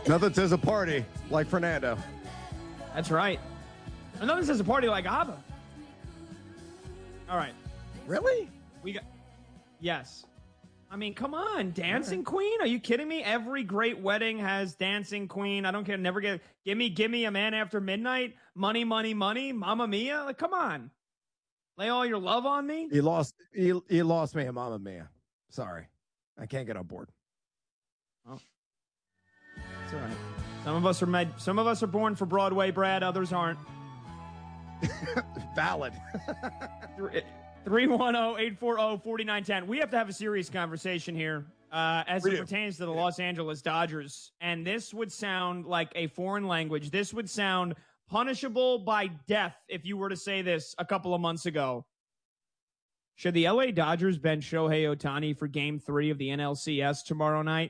Nothing says a party like Fernando. That's right. And nothing says a party like ABBA. All right. Really? Yes. I mean, come on, Dancing Queen? Are you kidding me? Every great wedding has Dancing Queen. I don't care. Never get Gimme a Man After Midnight. Money, Money, Money. Mamma Mia. Like, come on. Lay all your love on me. You lost me at Mamma Mia. Sorry. I can't get on board. Oh. It's all right. Some of us are born for Broadway, Brad. Others aren't. Valid. 310-840-4910. We have to have a serious conversation here as it pertains to the Los Angeles Dodgers. And this would sound like a foreign language. This would sound punishable by death if you were to say this a couple of months ago. Should the LA Dodgers bench Shohei Ohtani for Game 3 of the NLCS tomorrow night?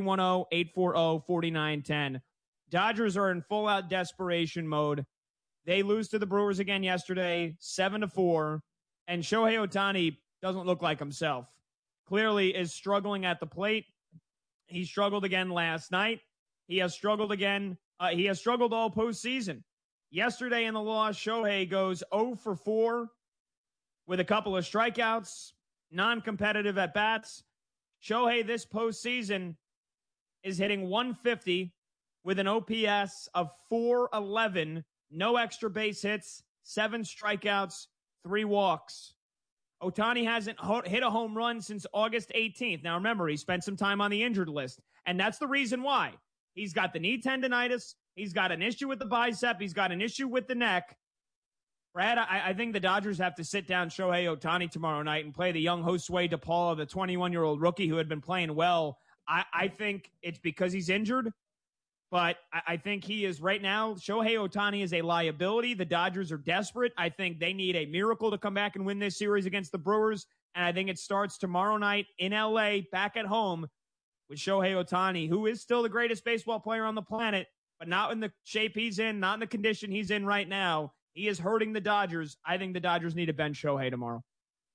310-840-4910. Dodgers are in full-out desperation mode. They lose to the Brewers again yesterday, 7-4. And Shohei Ohtani doesn't look like himself. Clearly is struggling at the plate. He struggled again last night. He has struggled again. He has struggled all postseason. Yesterday in the loss, Shohei goes 0 for 4 with a couple of strikeouts, non-competitive at-bats. Shohei this postseason is hitting 150 with an OPS of 411, no extra base hits, 7 strikeouts, 3 walks. Ohtani hasn't hit a home run since August 18th. Now, remember, he spent some time on the injured list, and that's the reason why. He's got the knee tendonitis. He's got an issue with the bicep. He's got an issue with the neck. Brad, I think the Dodgers have to sit down Shohei Ohtani tomorrow night and play the young Josue De Paula, the 21-year-old rookie who had been playing well. I think it's because he's injured. But I think he is right now. Shohei Ohtani is a liability. The Dodgers are desperate. I think they need a miracle to come back and win this series against the Brewers. And I think it starts tomorrow night in L.A., back at home, with Shohei Ohtani, who is still the greatest baseball player on the planet, but not in the shape he's in, not in the condition he's in right now. He is hurting the Dodgers. I think the Dodgers need to bench Shohei tomorrow.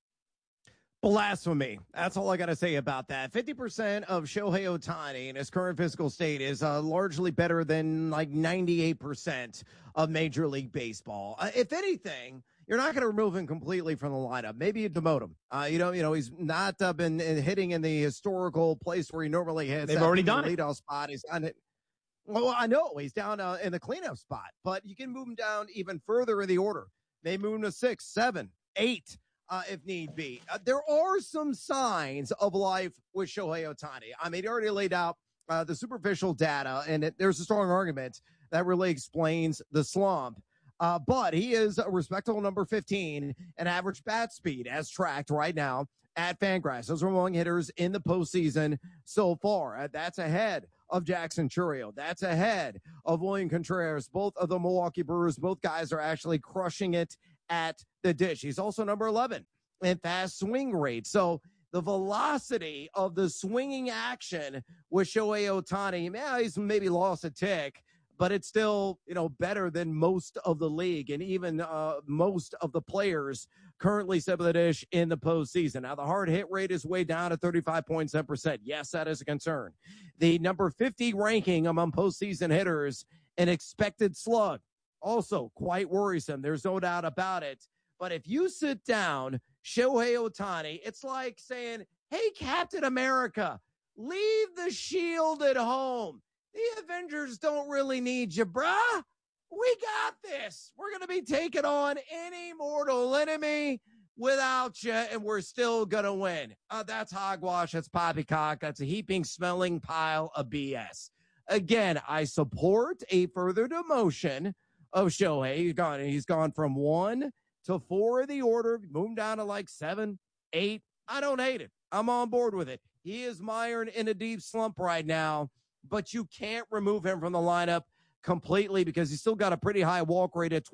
Blasphemy. That's all I got to say about that. 50% of Shohei Ohtani in his current physical state is largely better than like 98% of Major League Baseball. If anything, you're not going to remove him completely from the lineup. Maybe you demote him. He's not been hitting in the historical place where he normally hits. They've already done it. Leadoff spot. He's done it. Well, I know he's down in the cleanup spot, but you can move him down even further in the order. Maybe move him to 6, 7, 8. If need be. There are some signs of life with Shohei Ohtani. I mean, he already laid out the superficial data, and there's a strong argument that really explains the slump. But he is a respectable number 15 and average bat speed as tracked right now at Fangraphs. Those are among hitters in the postseason so far. That's ahead of Jackson Chourio. That's ahead of William Contreras. Both of the Milwaukee Brewers, both guys are actually crushing it at the dish. He's also number 11 in fast swing rate. So the velocity of the swinging action with Shohei Ohtani, he's maybe lost a tick, but it's still, better than most of the league and even most of the players currently set the dish in the postseason. Now, the hard hit rate is way down at 35.7%. Yes, that is a concern. The number 50 ranking among postseason hitters in expected slug, also quite worrisome. There's no doubt about it. But if you sit down Shohei Ohtani, it's like saying, hey, Captain America, leave the shield at home. The Avengers don't really need you, bruh. We got this. We're going to be taking on any mortal enemy without you, and we're still going to win. That's hogwash. That's poppycock. That's a heaping, smelling pile of BS. Again, I support a further demotion of Shohei. He's gone from 1 to 4 in the order. Move him down to like 7, 8. I don't hate it. I'm on board with it. He is mired in a deep slump right now, but you can't remove him from the lineup completely because he's still got a pretty high walk rate at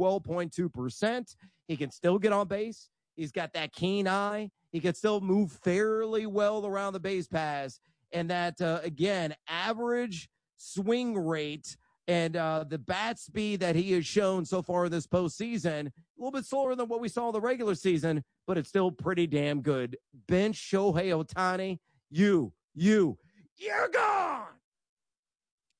12.2%. He can still get on base. He's got that keen eye. He can still move fairly well around the base paths. And that, again, average swing rate and the bat speed that he has shown so far in this postseason, a little bit slower than what we saw in the regular season, but it's still pretty damn good. Bench Shohei Ohtani, you're gone.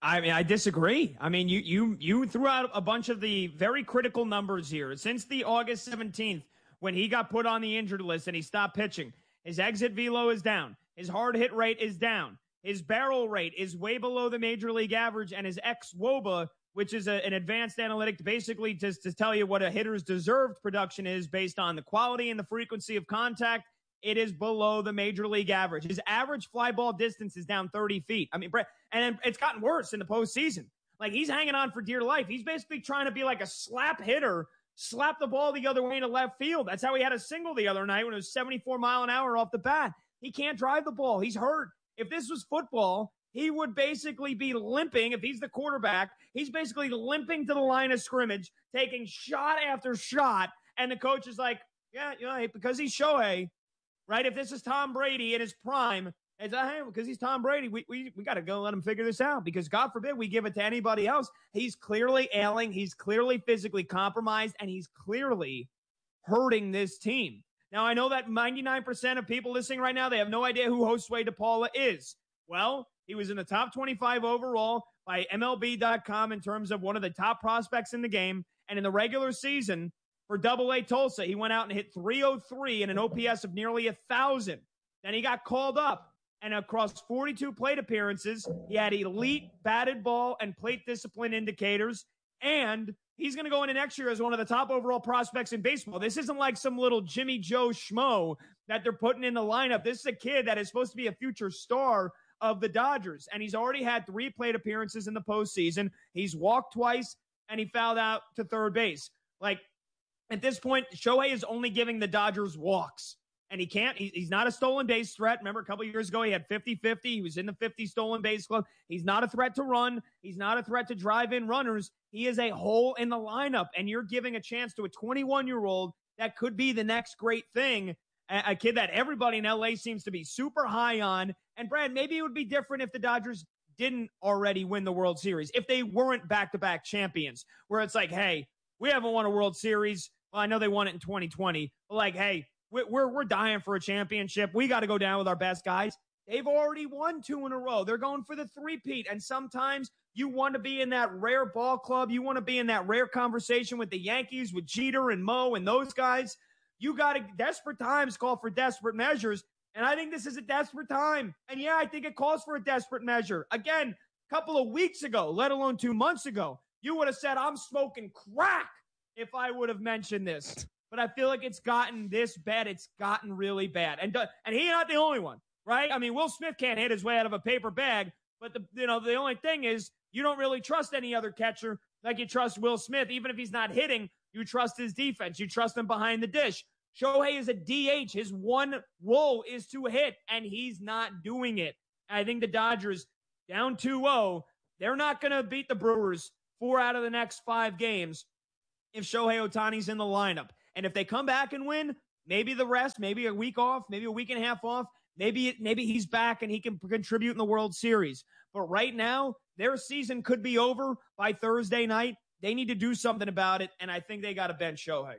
I mean, I disagree. I mean, you threw out a bunch of the very critical numbers here. Since the August 17th, when he got put on the injured list and he stopped pitching, his exit velo is down. His hard hit rate is down. His barrel rate is way below the major league average, and his xWOBA, which is an advanced analytic basically just to tell you what a hitter's deserved production is based on the quality and the frequency of contact, it is below the major league average. His average fly ball distance is down 30 feet. I mean, and it's gotten worse in the postseason. Like, he's hanging on for dear life. He's basically trying to be like a slap hitter, slap the ball the other way into left field. That's how he had a single the other night when it was 74 mile an hour off the bat. He can't drive the ball. He's hurt. If this was football, he would basically be limping. If he's the quarterback, he's basically limping to the line of scrimmage, taking shot after shot. And the coach is like, yeah, you know, because he's Shohei, right? If this is Tom Brady in his prime, it's hey, because he's Tom Brady, we got to go let him figure this out, because God forbid we give it to anybody else. He's clearly ailing. He's clearly physically compromised, and he's clearly hurting this team. Now, I know that 99% of people listening right now, they have no idea who Josue DePaula is. Well, he was in the top 25 overall by MLB.com in terms of one of the top prospects in the game. And in the regular season for AA Tulsa, he went out and hit 303 and an OPS of nearly 1,000. Then he got called up, and across 42 plate appearances, he had elite batted ball and plate discipline indicators. And he's going to go into next year as one of the top overall prospects in baseball. This isn't like some little Jimmy Joe schmo that they're putting in the lineup. This is a kid that is supposed to be a future star of the Dodgers, and he's already had 3 plate appearances in the postseason. He's walked twice, and he fouled out to third base. Like, at this point, Shohei is only giving the Dodgers walks, and he can't. He's not a stolen base threat. Remember, a couple of years ago, he had 50-50. He was in the 50 stolen base club. He's not a threat to run. He's not a threat to drive in runners. He is a hole in the lineup, and you're giving a chance to a 21-year-old that could be the next great thing, a kid that everybody in LA seems to be super high on. And Brad, maybe it would be different if the Dodgers didn't already win the World Series, if they weren't back-to-back champions, where it's like, hey, we haven't won a World Series. Well, I know they won it in 2020, but like, hey, we're dying for a championship. We got to go down with our best guys. They've already won 2 in a row. They're going for the three-peat. And sometimes you want to be in that rare ball club. You want to be in that rare conversation with the Yankees, with Jeter and Mo and those guys. You got to, desperate times call for desperate measures. And I think this is a desperate time. And yeah, I think it calls for a desperate measure. Again, a couple of weeks ago, let alone 2 months ago, you would have said, I'm smoking crack if I would have mentioned this. But I feel like it's gotten this bad. It's gotten really bad. And he's not the only one, right? I mean, Will Smith can't hit his way out of a paper bag. But the only thing is, you don't really trust any other catcher like you trust Will Smith. Even if he's not hitting, you trust his defense. You trust him behind the dish. Shohei is a DH. His one role is to hit, and he's not doing it. I think the Dodgers, down 2-0, they're not going to beat the Brewers 4 out of the next 5 games if Shohei Ohtani's in the lineup. And if they come back and win, maybe the rest, maybe a week off, maybe a week and a half off, maybe he's back and he can contribute in the World Series. But right now, their season could be over by Thursday night. They need to do something about it, and I think they got to bench Shohei.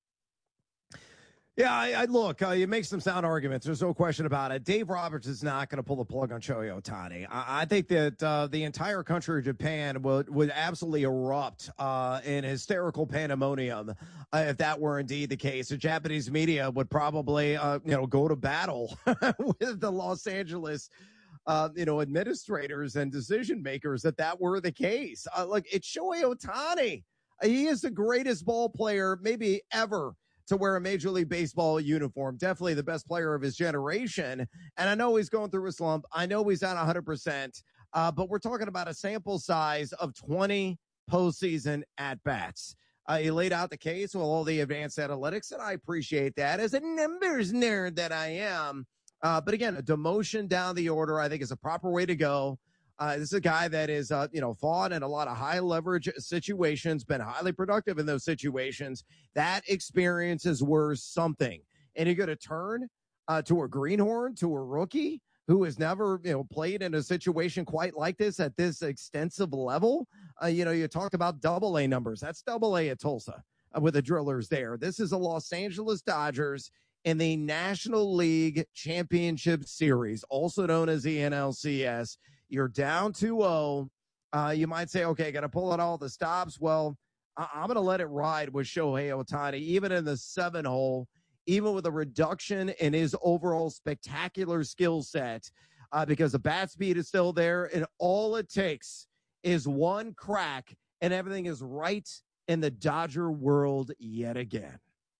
Yeah, I look, you make some sound arguments. There's no question about it. Dave Roberts is not going to pull the plug on Shohei Ohtani. I think that the entire country of Japan would absolutely erupt in hysterical pandemonium if that were indeed the case. The Japanese media would probably, go to battle with the Los Angeles administrators and decision makers if that were the case. Look, it's Shohei Ohtani. He is the greatest ball player maybe ever to wear a Major League Baseball uniform. Definitely the best player of his generation. And I know he's going through a slump. I know he's at 100%. But we're talking about a sample size of 20 postseason at-bats. He laid out the case with all the advanced analytics, and I appreciate that as a numbers nerd that I am. But again, a demotion down the order, I think, is a proper way to go. This is a guy that is, fought in a lot of high leverage situations, been highly productive in those situations. That experience is worth something. And you're going to turn to a greenhorn, to a rookie who has never, played in a situation quite like this at this extensive level. You talk about AA numbers. That's AA at Tulsa with the Drillers there. This is the Los Angeles Dodgers in the National League Championship Series, also known as the NLCS. You're down 2-0. You might say, okay, got to pull out all the stops. Well, I'm going to let it ride with Shohei Ohtani, even in the 7-hole, even with a reduction in his overall spectacular skill set, because the bat speed is still there, and all it takes is one crack, and everything is right in the Dodger world yet again.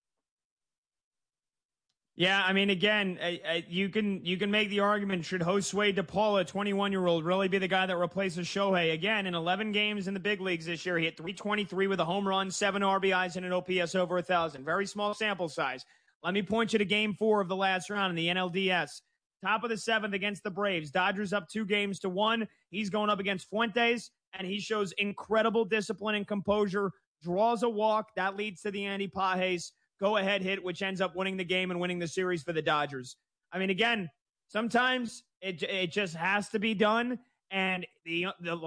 Yeah, I mean, again, you can make the argument, should Josue DePaula, 21-year-old, really be the guy that replaces Shohei? Again, in 11 games in the big leagues this year, he hit 323 with a home run, 7 RBIs, and an OPS over 1,000. Very small sample size. Let me point you to Game 4 of the last round in the NLDS. Top of the 7th against the Braves. Dodgers up 2-1. He's going up against Fuentes, and he shows incredible discipline and composure, draws a walk. That leads to the Andy Pages go-ahead hit, which ends up winning the game and winning the series for the Dodgers. I mean, again, sometimes it just has to be done, and the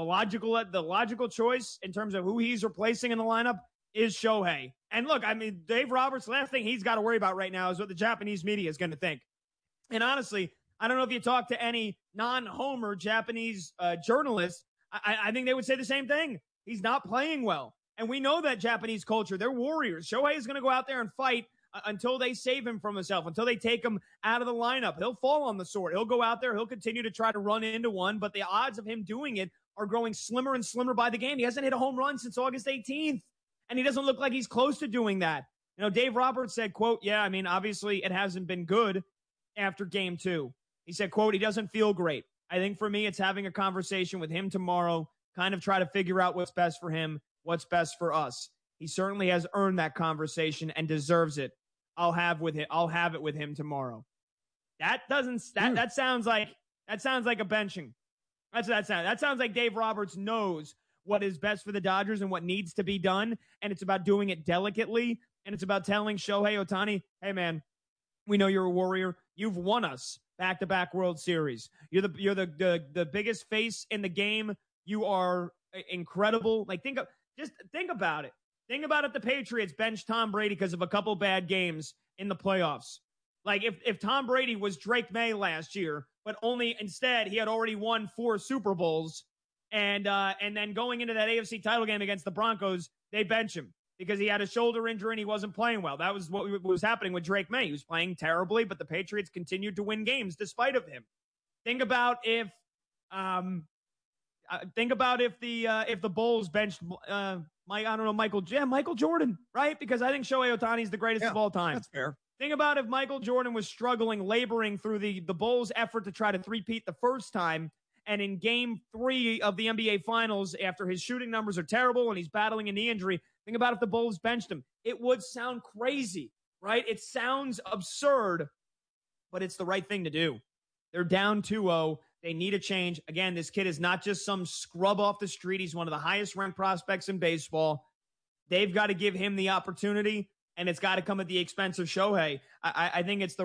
logical choice in terms of who he's replacing in the lineup is Shohei. And look, I mean, Dave Roberts, last thing he's got to worry about right now is what the Japanese media is going to think. And honestly, I don't know if you talk to any non-Homer Japanese journalists, I think they would say the same thing. He's not playing well. And we know that Japanese culture, they're warriors. Shohei is going to go out there and fight until they save him from himself, until they take him out of the lineup. He'll fall on the sword. He'll go out there. He'll continue to try to run into one, but the odds of him doing it are growing slimmer and slimmer by the game. He hasn't hit a home run since August 18th, and he doesn't look like he's close to doing that. You know, Dave Roberts said, quote, yeah, I mean, obviously it hasn't been good after Game 2. He said, quote, he doesn't feel great. I think for me, it's having a conversation with him tomorrow, kind of try to figure out what's best for him, what's best for us. He certainly has earned that conversation and deserves it. I'll have it with him tomorrow. That sounds like a benching. That's what that sounds. That sounds like Dave Roberts knows what is best for the Dodgers and what needs to be done, and it's about doing it delicately, and it's about telling Shohei Ohtani, hey man, we know you're a warrior. You've won us back-to-back World Series. You're the biggest face in the game. You are incredible. Like, think about it. Think about if the Patriots benched Tom Brady because of a couple bad games in the playoffs. Like, if Tom Brady was Drake May last year, but instead he had already won 4 Super Bowls, and then going into that AFC title game against the Broncos, they bench him because he had a shoulder injury and he wasn't playing well. That was what was happening with Drake May. He was playing terribly, but the Patriots continued to win games despite of him. Think about if the Bulls benched Michael Jordan, right? Because I think Shohei Ohtani is the greatest of all time. That's fair. Think about if Michael Jordan was struggling, laboring through the Bulls' effort to try to three-peat the first time, and in Game 3 of the NBA Finals, after his shooting numbers are terrible and he's battling a knee injury, think about if the Bulls benched him. It would sound crazy, right? It sounds absurd, but it's the right thing to do. They're down 2-0. They need a change. Again, this kid is not just some scrub off the street. He's one of the highest-ranked prospects in baseball. They've got to give him the opportunity, and it's got to come at the expense of Shohei. I think it's the